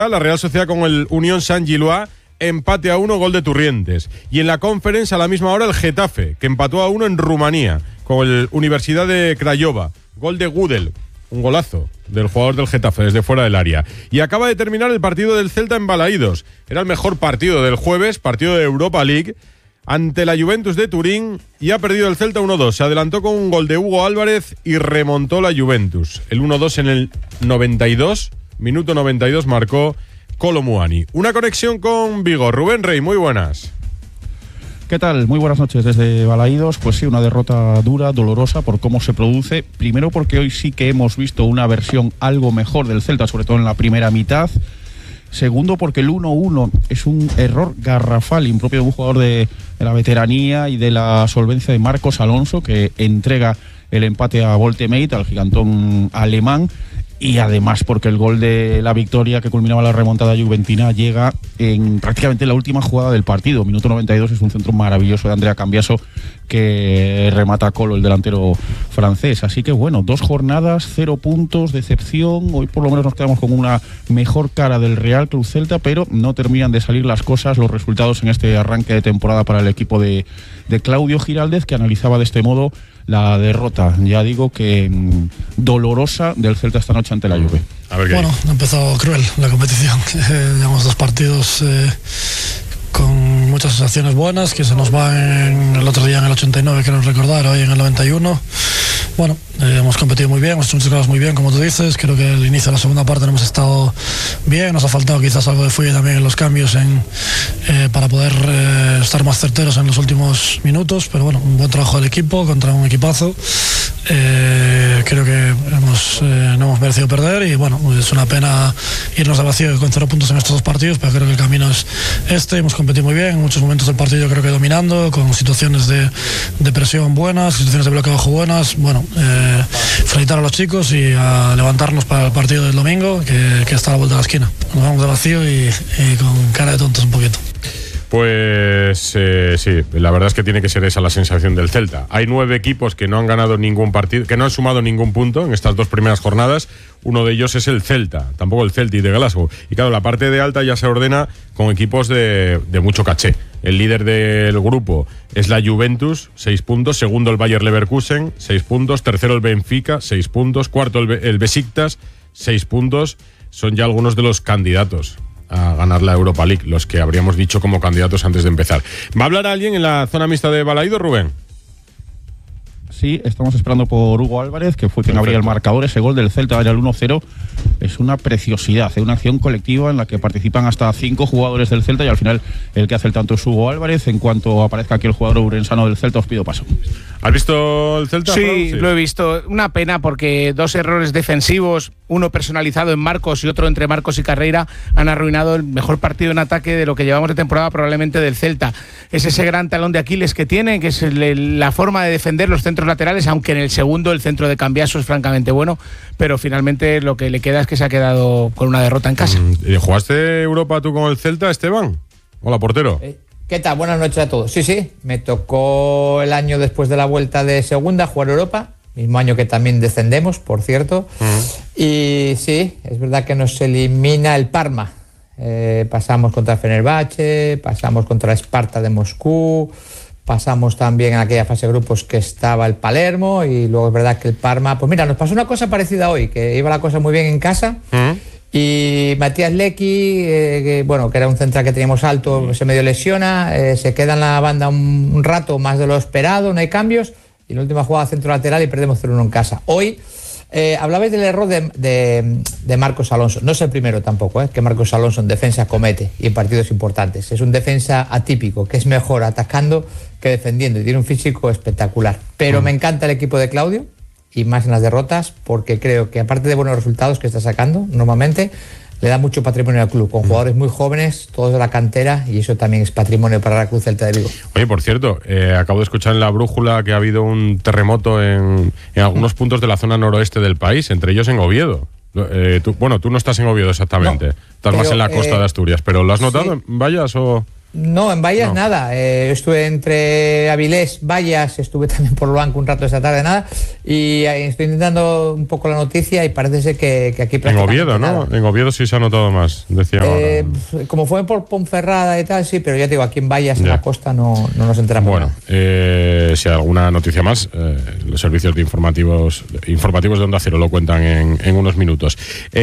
La Real Sociedad con el Unión Saint-Gilloise, empate a 1, gol de Turrientes. Y en la Conference a la misma hora el Getafe, que empató a 1 en Rumanía con el Universidad de Craiova, gol de Gudel, un golazo del jugador del Getafe desde fuera del área. Y acaba de terminar el partido del Celta en Balaídos. Era el mejor partido del jueves, partido de Europa League, ante la Juventus de Turín, y ha perdido el Celta 1-2. Se adelantó con un gol de Hugo Álvarez y remontó la Juventus. El 1-2 en el 92, minuto 92, marcó Kolo Muani. Una conexión con Vigo. Rubén Rey, muy buenas. ¿Qué tal? Muy buenas noches desde Balaídos. Pues sí, una derrota dura, dolorosa por cómo se produce. Primero porque hoy sí que hemos visto una versión algo mejor del Celta, sobre todo en la primera mitad. Segundo porque el 1-1 es un error garrafal impropio de un jugador de la veteranía y de la solvencia de Marcos Alonso, que entrega el empate a Voltemate, al gigantón alemán. Y además porque el gol de la victoria que culminaba la remontada juventina llega en prácticamente la última jugada del partido. Minuto 92, es un centro maravilloso de Andrea Cambiaso que remata a Colo, el delantero francés. Así que bueno, 2 jornadas, 0 puntos, decepción. Hoy por lo menos nos quedamos con una mejor cara del Real Club Celta, pero no terminan de salir las cosas, los resultados en este arranque de temporada para el equipo de Claudio Giraldez, que analizaba de este modo la derrota, ya digo que dolorosa, del Celta esta noche ante la Juve. Bueno, ha empezado cruel la competición. Llevamos 2 partidos con muchas sensaciones buenas, que se nos van el otro día en el 89, quiero recordar, hoy en el 91. Bueno, hemos competido muy bien, hemos hecho muchas cosas muy bien, como tú dices. Creo que el inicio de la segunda parte no hemos estado bien, nos ha faltado quizás algo de fuelle también en los cambios para poder estar más certeros en los últimos minutos, pero bueno, un buen trabajo del equipo contra un equipazo. Creo que no hemos merecido perder y bueno, es una pena irnos de vacío con 0 puntos en estos 2 partidos, pero creo que el camino es este. Hemos competido muy bien, en muchos momentos del partido creo que dominando, con situaciones de presión buenas, situaciones de bloque bajo buenas. Bueno, felicitar a los chicos y a levantarnos para el partido del domingo, que está a la vuelta de la esquina. Nos vamos de vacío y con cara de tontos un poquito. Pues sí, la verdad es que tiene que ser esa la sensación del Celta. Hay 9 equipos que no han ganado ningún partido, que no han sumado ningún punto en estas 2 primeras jornadas. Uno de ellos es el Celta, tampoco el Celtic de Glasgow. Y claro, la parte de alta ya se ordena con equipos de mucho caché. El líder del grupo es la Juventus, 6 puntos. Segundo el Bayer Leverkusen, 6 puntos. Tercero el Benfica, 6 puntos. Cuarto el Besiktas, 6 puntos. Son ya algunos de los candidatos a ganar la Europa League, los que habríamos dicho como candidatos antes de empezar. ¿Va a hablar alguien en la zona mixta de Balaídos, Rubén? Sí, estamos esperando por Hugo Álvarez, que fue quien abría el marcador. Ese gol del Celta era el 1-0. Es una preciosidad, una acción colectiva en la que participan hasta 5 jugadores del Celta y al final el que hace el tanto es Hugo Álvarez. En cuanto aparezca aquí el jugador urensano del Celta, os pido paso. ¿Has visto el Celta? Sí, lo he visto. Una pena porque 2 errores defensivos, uno personalizado en Marcos y otro entre Marcos y Carreira, han arruinado el mejor partido en ataque de lo que llevamos de temporada probablemente del Celta. Es ese gran talón de Aquiles que tiene, que es la forma de defender los centros laterales, aunque en el segundo el centro de Cambiaso es francamente bueno, pero finalmente lo que le queda es que se ha quedado con una derrota en casa. ¿Jugaste Europa tú con el Celta, Esteban? Hola, portero. ¿Qué tal? Buenas noches a todos. Sí, me tocó el año después de la vuelta de segunda jugar Europa, mismo año que también descendemos, por cierto. Y sí, es verdad que nos elimina el Parma. Pasamos contra Fenerbahce, pasamos contra Esparta de Moscú, pasamos también en aquella fase de grupos que estaba el Palermo, y luego es verdad que el Parma... Pues mira, nos pasó una cosa parecida hoy, que iba la cosa muy bien en casa. Y Matías Lecky, que era un central que teníamos alto, se medio lesiona, se queda en la banda un rato más de lo esperado, no hay cambios, y en la última jugada centro lateral y perdemos 0-1 en casa. Hoy hablabais del error de Marcos Alonso. No es el primero tampoco que Marcos Alonso en defensa comete y en partidos importantes. Es un defensa atípico, que es mejor atacando que defendiendo y tiene un físico espectacular. Pero me encanta el equipo de Claudio, y más en las derrotas, porque creo que aparte de buenos resultados que está sacando normalmente, le da mucho patrimonio al club, con jugadores muy jóvenes, todos de la cantera, y eso también es patrimonio para la Cruz Celta de Vigo. Oye, por cierto, acabo de escuchar en la brújula que ha habido un terremoto en algunos puntos de la zona noroeste del país, entre ellos en Oviedo. Tú no estás en Oviedo exactamente, estás más en la costa de Asturias, pero ¿lo has notado en Vallas o...? No, en Vallas No. nada. Estuve entre Avilés, Vallas, estuve también por Blanco un rato esta tarde, nada. Y estoy intentando un poco la noticia y parece ser que aquí En prácticamente Oviedo, ¿no? nada. En Oviedo sí se ha notado más, decía ahora. Como fue por Ponferrada y tal, sí, pero ya te digo, aquí en Vallas, en Ya. la costa, no nos enteramos. Bueno, si hay alguna noticia más, los servicios de informativos de Onda Cero lo cuentan en unos minutos.